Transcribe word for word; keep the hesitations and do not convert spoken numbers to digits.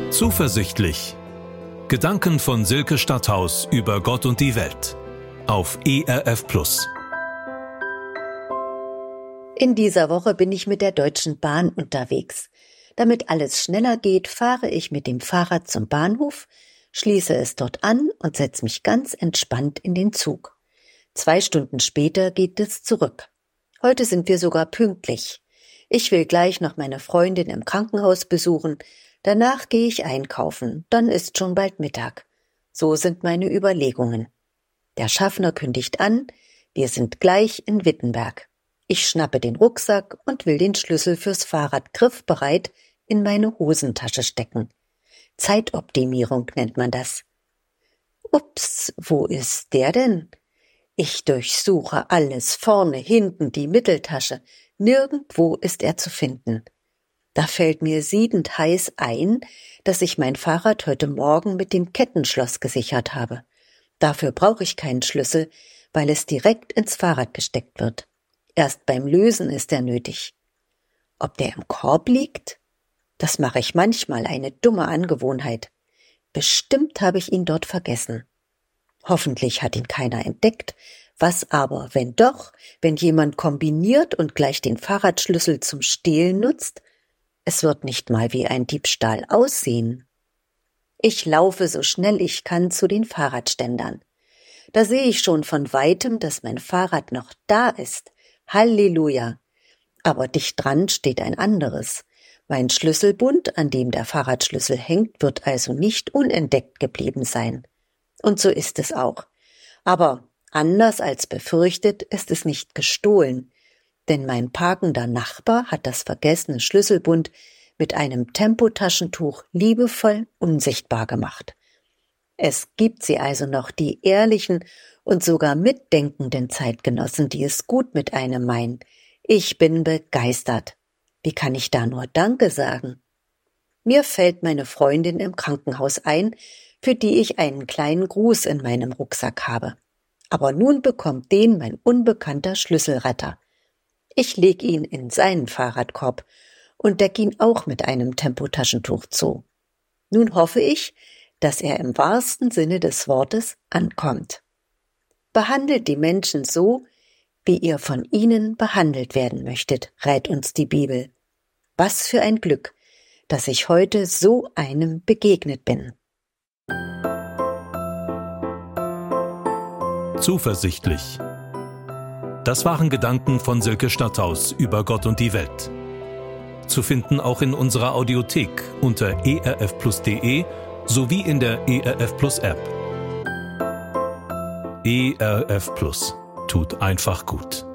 Zuversichtlich. Gedanken von Silke Stadthaus über Gott und die Welt. Auf E R F Plus. In dieser Woche bin ich mit der Deutschen Bahn unterwegs. Damit alles schneller geht, fahre ich mit dem Fahrrad zum Bahnhof, schließe es dort an und setze mich ganz entspannt in den Zug. Zwei Stunden später geht es zurück. Heute sind wir sogar pünktlich. Ich will gleich noch meine Freundin im Krankenhaus besuchen, danach gehe ich einkaufen, dann ist schon bald Mittag. So sind meine Überlegungen. Der Schaffner kündigt an, wir sind gleich in Wittenberg. Ich schnappe den Rucksack und will den Schlüssel fürs Fahrrad griffbereit in meine Hosentasche stecken. Zeitoptimierung nennt man das. Ups, wo ist der denn? Ich durchsuche alles, vorne, hinten, die Mitteltasche. Nirgendwo ist er zu finden. Da fällt mir siedend heiß ein, dass ich mein Fahrrad heute Morgen mit dem Kettenschloss gesichert habe. Dafür brauche ich keinen Schlüssel, weil es direkt ins Fahrrad gesteckt wird. Erst beim Lösen ist er nötig. Ob der im Korb liegt? Das mache ich manchmal, eine dumme Angewohnheit. Bestimmt habe ich ihn dort vergessen. Hoffentlich hat ihn keiner entdeckt. Was aber, wenn doch, wenn jemand kombiniert und gleich den Fahrradschlüssel zum Stehlen nutzt? Es wird nicht mal wie ein Diebstahl aussehen. Ich laufe so schnell ich kann zu den Fahrradständern. Da sehe ich schon von weitem, dass mein Fahrrad noch da ist. Halleluja! Aber dicht dran steht ein anderes. Mein Schlüsselbund, an dem der Fahrradschlüssel hängt, wird also nicht unentdeckt geblieben sein. Und so ist es auch. Aber anders als befürchtet ist es nicht gestohlen, denn mein parkender Nachbar hat das vergessene Schlüsselbund mit einem Tempotaschentuch liebevoll unsichtbar gemacht. Es gibt sie also noch, die ehrlichen und sogar mitdenkenden Zeitgenossen, die es gut mit einem meinen. Ich bin begeistert. Wie kann ich da nur Danke sagen? Mir fällt meine Freundin im Krankenhaus ein, für die ich einen kleinen Gruß in meinem Rucksack habe. Aber nun bekommt den mein unbekannter Schlüsselretter. Ich leg ihn in seinen Fahrradkorb und deck ihn auch mit einem Tempotaschentuch zu. Nun hoffe ich, dass er im wahrsten Sinne des Wortes ankommt. Behandelt die Menschen so, wie ihr von ihnen behandelt werden möchtet, rät uns die Bibel. Was für ein Glück, dass ich heute so einem begegnet bin. Zuversichtlich. Das waren Gedanken von Silke Stadthaus über Gott und die Welt. Zu finden auch in unserer Audiothek unter e r f plus punkt d e sowie in der E R F Plus App. E R F Plus tut einfach gut.